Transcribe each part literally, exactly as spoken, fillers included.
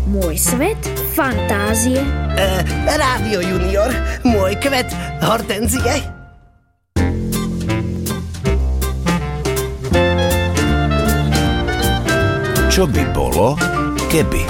Môj svet fantázie. E, Rádio Junior, môj kvet hortenzie. Čo by bolo, keby?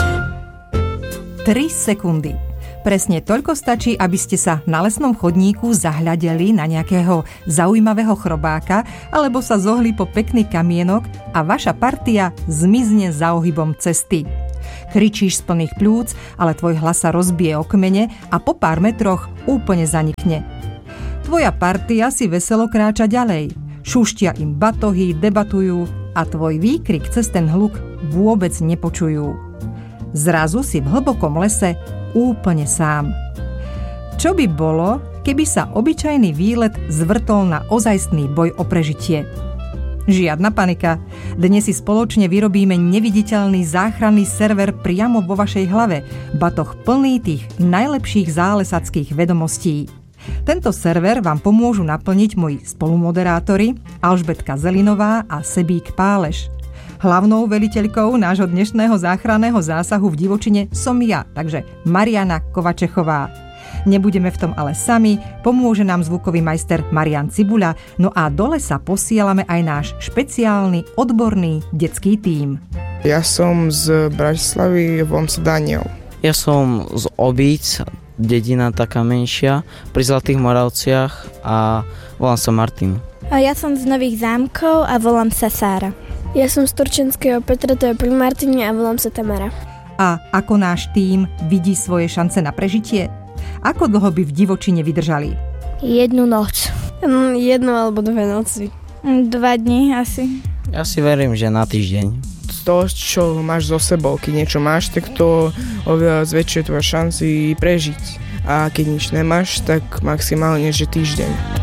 tri sekundy. Presne toľko stačí, aby ste sa na lesnom chodníku zahľadeli na nejakého zaujímavého chrobáka alebo sa zohli po pekný kamienok a vaša partia zmizne za ohybom cesty. Kričíš z plných pľúc, ale tvoj hlas sa rozbije o kmene a po pár metroch úplne zanikne. Tvoja partia si veselo kráča ďalej. Šuštia im batohy, debatujú a tvoj výkrik cez ten hluk vôbec nepočujú. Zrazu si v hlbokom lese úplne sám. Čo by bolo, keby sa obyčajný výlet zvrtol na ozajstný boj o prežitie? Žiadna panika. Dnes si spoločne vyrobíme neviditeľný záchranný server priamo vo vašej hlave, batoh plný tých najlepších zálesackých vedomostí. Tento server vám pomôžu naplniť moji spolumoderátori Alžbetka Zelinová a Sebík Páleš. Hlavnou veliteľkou nášho dnešného záchranného zásahu v divočine som ja, takže Mariana Kovačechová. Nebudeme v tom ale sami, pomôže nám zvukový majster Marian Cibuľa, no a do lesa posielame aj náš špeciálny, odborný detský tím. Ja som z Bratislavy, volám sa Daniel. Ja som z Obíc, dedina taká menšia, pri Zlatých Moravciach a volám sa Martin. A ja som z Nových Zámkov a volám sa Sára. Ja som z Turčenského Petra, to je pri Martine a volám sa Tamara. A ako náš tím vidí svoje šance na prežitie? Ako dlho by v divočine vydržali? Jednu noc. Mm, jednu alebo dve noci. Dva dni asi. Ja si verím, že na týždeň. To, čo máš so sebou, keď niečo máš, tak to oveľa zväčšuje tvoje šanci prežiť. A keď nič nemáš, tak maximálne, že týždeň.